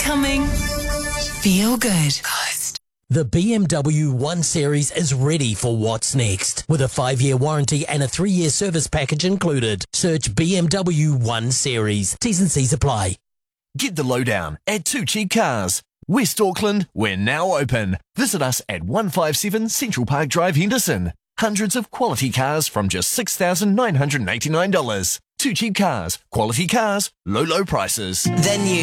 Coming. Feel good. The BMW 1 Series is ready for what's next, with a 5-year warranty and a 3-year service package included. Search BMW 1 Series. T's and C's apply. Get the lowdown at Two Cheap Cars. West Auckland, we're now open. Visit us at 157 Central Park Drive, Henderson. Hundreds of quality cars from just $6,989. Two Cheap Cars. Quality cars, low prices. The new